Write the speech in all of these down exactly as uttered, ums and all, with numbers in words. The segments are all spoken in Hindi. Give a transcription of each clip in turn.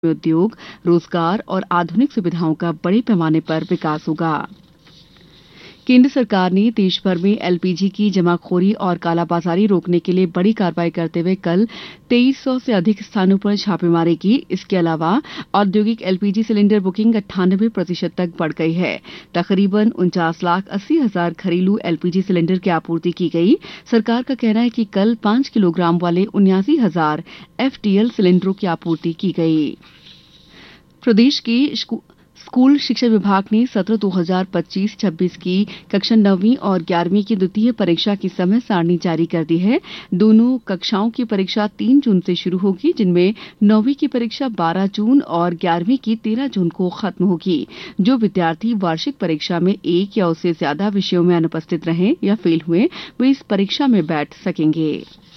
में उद्योग, रोजगार और आधुनिक सुविधाओं का बड़े पैमाने पर विकास होगा। केंद्र सरकार ने देश भर में एलपीजी की जमाखोरी और कालाबाजारी रोकने के लिए बड़ी कार्रवाई करते हुए कल तेईस सौ से अधिक स्थानों पर छापेमारी की। इसके अलावा औद्योगिक एलपीजी सिलेंडर बुकिंग अट्ठानबे प्रतिशत तक बढ़ गई है। तकरीबन उनचास लाख अस्सी हजार घरेलू एलपीजी सिलेंडर की आपूर्ति की गई। सरकार का कहना है कि कल पांच किलोग्राम वाले उन्यासी हजार एफटीएल सिलेंडरों की आपूर्ति की गई। प्रदेश के स्कूल शिक्षा विभाग ने सत्र दो हजार पच्चीस छब्बीस की कक्षा नौवीं और ग्यारहवीं की द्वितीय परीक्षा की समय सारणी जारी कर दी है। दोनों कक्षाओं की परीक्षा तीन जून से शुरू होगी, जिनमें नौवीं की परीक्षा बारह जून और ग्यारहवीं की तेरह जून को खत्म होगी। जो विद्यार्थी वार्षिक परीक्षा में एक या उससे ज्यादा विषयों में अनुपस्थित रहे या फेल हुए, वे इस परीक्षा में बैठ सकेंगे।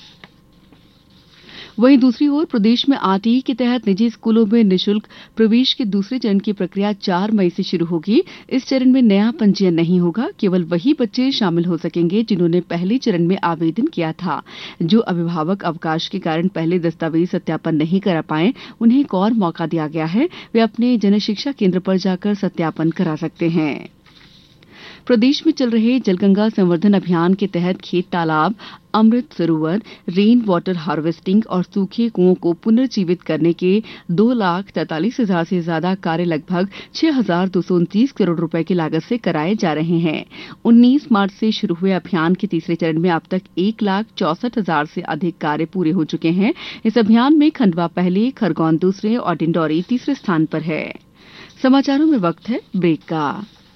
वहीं दूसरी ओर प्रदेश में आरटीई के तहत निजी स्कूलों में निःशुल्क प्रवेश के दूसरे चरण की प्रक्रिया चार मई से शुरू होगी। इस चरण में नया पंजीयन नहीं होगा। केवल वही बच्चे शामिल हो सकेंगे जिन्होंने पहले चरण में आवेदन किया था। जो अभिभावक अवकाश के कारण पहले दस्तावेज सत्यापन नहीं करा पाए, उन्हें एक और मौका दिया गया है। वे अपने जनशिक्षा केंद्र पर जाकर सत्यापन करा सकते हैं। प्रदेश में चल रहे जलगंगा संवर्धन अभियान के तहत खेत तालाब, Amrit Sarovar, rain water harvesting और सूखे कुओं को पुनर्जीवित करने के दो लाख तैंतालीस हजार से ज्यादा कार्य लगभग छह हजार दो सौ उनतीस करोड़ रुपए की लागत से कराए जा रहे हैं। उन्नीस मार्च से शुरू हुए अभियान के तीसरे चरण में अब तक एक लाख चौसठ हजार से अधिक कार्य पूरे हो चुके हैं। इस अभियान में खंडवा पहले, खरगोन दूसरे और डिंडौरी तीसरे स्थान पर है। समाचारों में वक्त है ब्रेक का।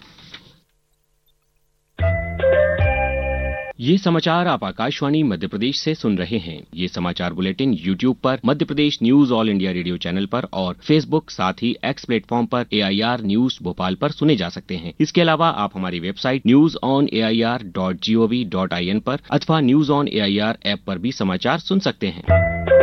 ये समाचार आप आकाशवाणी मध्य प्रदेश से सुन रहे हैं। ये समाचार बुलेटिन यूट्यूब पर Madhya Pradesh news all India radio channel पर और फेसबुक साथ ही एक्स प्लेटफॉर्म पर एआईआर न्यूज भोपाल पर सुने जा सकते हैं। इसके अलावा आप हमारी website news on AIR dot gov dot IN पर अथवा न्यूज ऑन एआईआर ऐप पर भी समाचार सुन सकते हैं।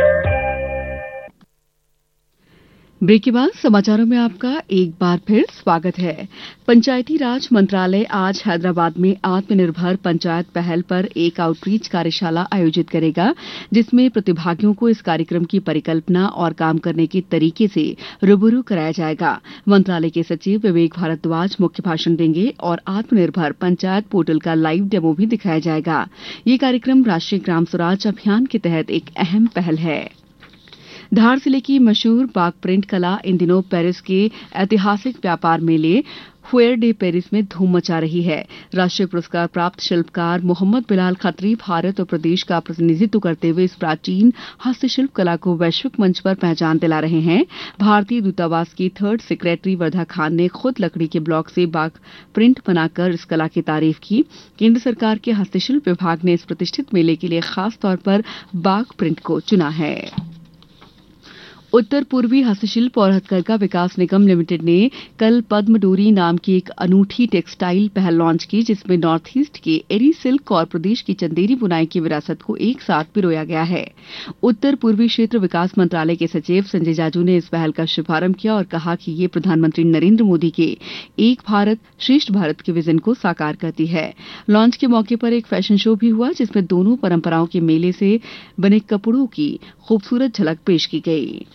ब्रेक के बाद समाचारों में आपका एक बार फिर स्वागत है। पंचायती राज मंत्रालय आज हैदराबाद में आत्मनिर्भर पंचायत पहल पर एक आउटरीच कार्यशाला आयोजित करेगा, जिसमें प्रतिभागियों को इस कार्यक्रम की परिकल्पना और काम करने के तरीके से रूबरू कराया जाएगा। मंत्रालय के सचिव विवेक भारद्वाज मुख्य भाषण देंगे और आत्मनिर्भर पंचायत पोर्टल का लाइव डेमो भी दिखाया जाएगा। ये कार्यक्रम राष्ट्रीय ग्राम स्वराज अभियान के तहत एक अहम पहल है। धार जिले की मशहूर बाग प्रिंट कला इन दिनों पेरिस के ऐतिहासिक व्यापार मेले फेयर डे पेरिस में धूम मचा रही है। राष्ट्रीय पुरस्कार प्राप्त शिल्पकार मोहम्मद बिलाल खत्री भारत और प्रदेश का प्रतिनिधित्व करते हुए इस प्राचीन हस्तशिल्प कला को वैश्विक मंच पर पहचान दिला रहे हैं। भारतीय दूतावास की थर्ड सेक्रेटरी वर्धा खान ने खुद लकड़ी के ब्लॉक से बाग प्रिंट बनाकर इस कला की तारीफ की। केंद्र सरकार के हस्तशिल्प विभाग ने इस प्रतिष्ठित मेले के लिए खास तौर पर बाग प्रिंट को चुना है। उत्तर पूर्वी हस्तशिल्प और हथकरघा विकास निगम लिमिटेड ने कल पद्म डोरी नाम की एक अनूठी टेक्सटाइल पहल लॉन्च की, जिसमें नॉर्थ ईस्ट के एरी सिल्क और प्रदेश की चंदेरी बुनाई की विरासत को एक साथ पिरोया गया है। उत्तर पूर्वी क्षेत्र विकास मंत्रालय के सचिव संजय जाजू ने इस पहल का शुभारंभ किया और कहा कि ये प्रधानमंत्री नरेंद्र मोदी के एक भारत श्रेष्ठ भारत के विजन को साकार करती है। लॉन्च के मौके पर एक फैशन शो भी हुआ, जिसमें दोनों परंपराओं के मेले से बने कपड़ों की खूबसूरत झलक पेश की गई।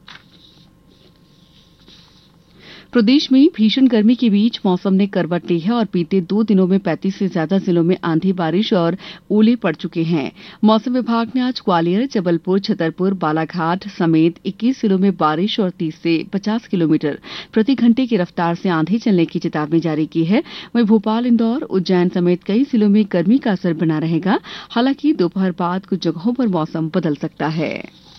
प्रदेश में भीषण गर्मी के बीच मौसम ने करवट ली है और बीते दो दिनों में पैंतीस से ज्यादा जिलों में आंधी बारिश और ओले पड़ चुके हैं। मौसम विभाग ने आज ग्वालियर, जबलपुर, छतरपुर, बालाघाट समेत इक्कीस जिलों में बारिश और तीस से पचास किलोमीटर प्रति घंटे की रफ्तार से आंधी चलने की चेतावनी जारी की है। वहीं भोपाल, इंदौर, उज्जैन समेत कई जिलों में गर्मी का असर बना रहेगा। हालांकि दोपहर बाद कुछ जगहों पर मौसम बदल सकता है।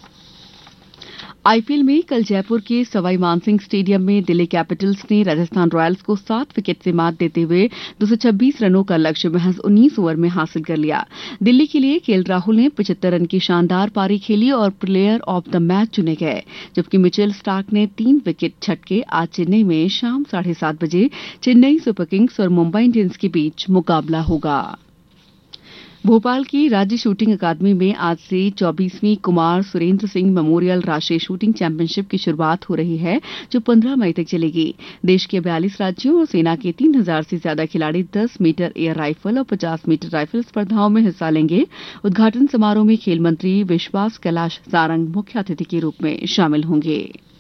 आईपीएल में कल जयपुर के सवाई मानसिंह स्टेडियम में दिल्ली कैपिटल्स ने राजस्थान रॉयल्स को सात विकेट से मात देते हुए दो सौ छब्बीस रनों का लक्ष्य महज उन्नीस ओवर में हासिल कर लिया। दिल्ली के लिए केएल राहुल ने पचहत्तर रन की शानदार पारी खेली और प्लेयर ऑफ द मैच चुने गए, जबकि मिचेल स्टार्क ने तीन विकेट छटके। आज चेन्नई में शाम साढ़े सात बजे चेन्नई सुपर किंग्स और मुंबई इंडियंस के बीच मुकाबला होगा। भोपाल की राज्य शूटिंग अकादमी में आज से चौबीसवीं कुमार सुरेंद्र सिंह मेमोरियल राष्ट्रीय शूटिंग चैंपियनशिप की शुरुआत हो रही है, जो पंद्रह मई तक चलेगी। देश के बयालीस राज्यों और सेना के तीन हजार से ज्यादा खिलाड़ी दस मीटर एयर राइफल और पचास मीटर राइफल स्पर्धाओं में हिस्सा लेंगे। उद्घाटन समारोह में खेल मंत्री विश्वास कैलाश सारंग मुख्य अतिथि के रूप में शामिल होंगे।